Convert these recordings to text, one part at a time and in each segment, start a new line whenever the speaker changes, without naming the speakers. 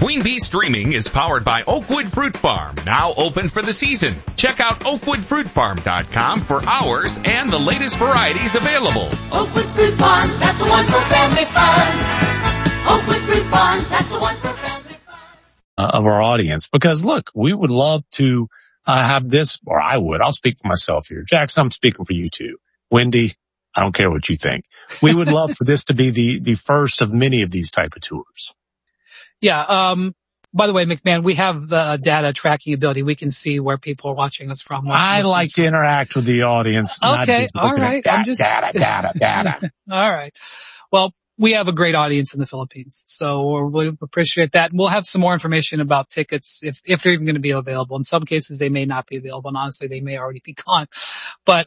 Queen Bee Streaming is powered by Oakwood Fruit Farm, now open for the season. Check out oakwoodfruitfarm.com for hours and the latest varieties available.
Oakwood Fruit Farms, that's the one for family fun. Oakwood Fruit Farms, that's the one for family fun.
Of our audience, because look, we would love to have this, or I would. I'll speak for myself here. Jackson, I'm speaking for you too. Wendy, I don't care what you think. We would love for this to be the first of many of these type of tours.
Yeah. By the way, McMahon, we have data tracking ability. We can see where people are watching us from.
I like to interact with the audience.
Okay. All right. I'm just
data.
All right. Well, we have a great audience in the Philippines, so we appreciate that. We'll have some more information about tickets if they're even going to be available. In some cases, they may not be available, and honestly, they may already be gone. But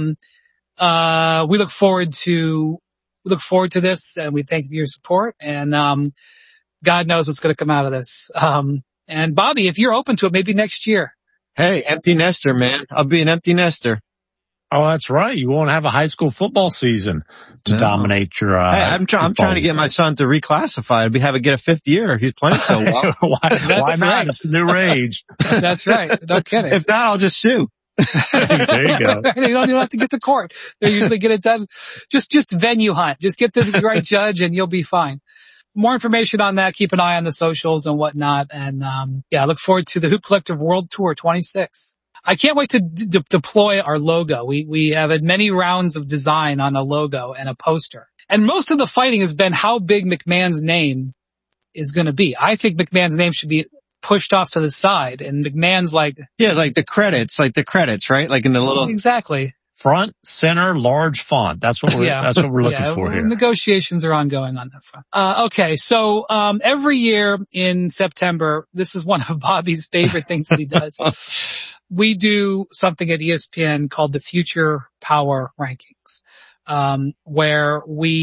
we look forward to this, and we thank you for your support. And God knows what's going to come out of this. And Bobby, if you're open to it, maybe next year.
Hey, empty nester, man. I'll be an empty nester.
Oh, that's right. You won't have a high school football season to dominate your.
Hey, I'm trying to get my son to reclassify. Get a fifth year. He's playing so well.
Why not? It's the new rage.
That's right. No kidding.
If not, I'll just sue.
There you go.
You don't even have to get to court. They usually get it done. Just venue hunt. Just get the right judge and you'll be fine. More information on that. Keep an eye on the socials and whatnot. And, I look forward to the Hoop Collective World Tour 26. I can't wait to deploy our logo. We have had many rounds of design on a logo and a poster. And most of the fighting has been how big McMahon's name is going to be. I think McMahon's name should be pushed off to the side, and McMahon's like
the credits, right? Like in the little
exactly
front, center, large font. That's what we're looking for here.
Negotiations are ongoing on that front. Okay, so every year in September, this is one of Bobby's favorite things that he does. We do something at ESPN called the Future Power Rankings, where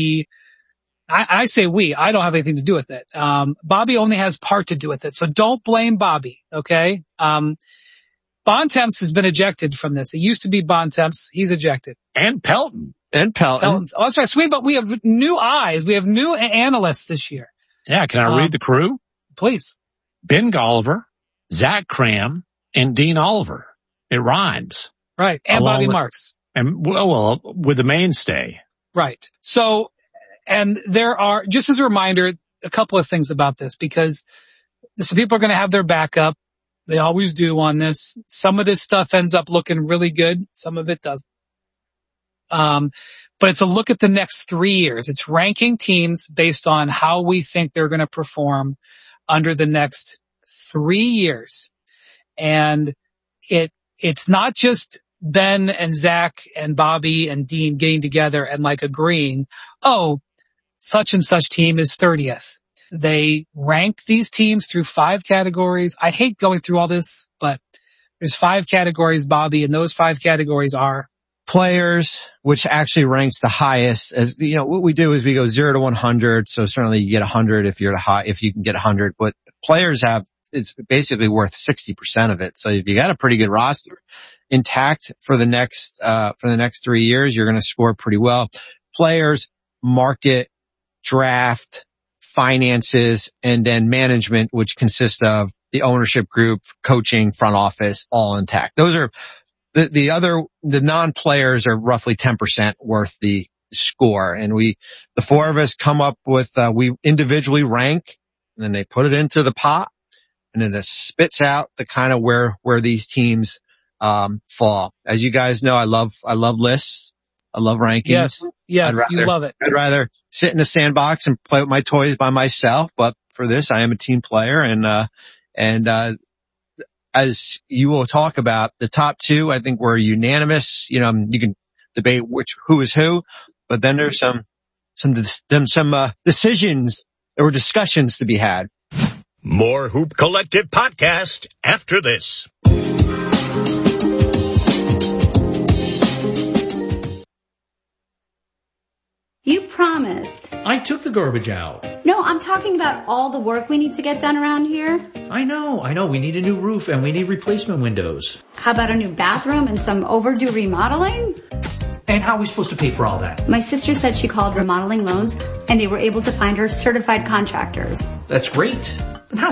I say we, I don't have anything to do with it. Bobby only has part to do with it. So don't blame Bobby. Okay. Bontemps has been ejected from this. It used to be Bontemps. He's ejected.
And Pelton.
Pelton's. Oh, sorry. Sweet, but we have new eyes. We have new analysts this year.
Yeah. Can I read the crew?
Please.
Ben Golliver, Zach Cram, and Dean Oliver. It rhymes.
Right. And Bobby Marks.
And well, with the mainstay.
Right. So, and there are, just as a reminder, a couple of things about this, because some people are going to have their backup. They always do on this. Some of this stuff ends up looking really good. Some of it doesn't. But it's a look at the next 3 years. It's ranking teams based on how we think they're going to perform under the next 3 years. And it's not just Ben and Zach and Bobby and Dean getting together and like agreeing, oh, such and such team is 30th. They rank these teams through 5 categories. I hate going through all this, but there's 5 categories, Bobby, and those 5 categories are
players, which actually ranks the highest. As you know, what we do is we go 0 to 100. So certainly you get 100 if you can get 100, but players it's basically worth 60% of it. So if you got a pretty good roster intact for the next 3 years, you're going to score pretty well. Players, market, draft, finances, and then management, which consists of the ownership group, coaching, front office, all intact. Those are the non-players are roughly 10% worth the score. And the 4 of us come up with, we individually rank, and then they put it into the pot, and then it spits out the kind of where these teams, fall. As you guys know, I love lists. I love rankings.
Yes, you love it.
I'd rather sit in the sandbox and play with my toys by myself, but for this, I am a team player, and as you will talk about, the top 2, I think we're unanimous. You know, you can debate who is who, but then there's some decisions or discussions to be had.
More Hoop Collective podcast after this.
You promised.
I took the garbage out.
No, I'm talking about all the work we need to get done around here.
I know. We need a new roof and we need replacement windows.
How about a new bathroom and some overdue remodeling?
And how are we supposed to pay for all that?
My sister said she called Remodeling Loans and they were able to find her certified contractors.
That's great.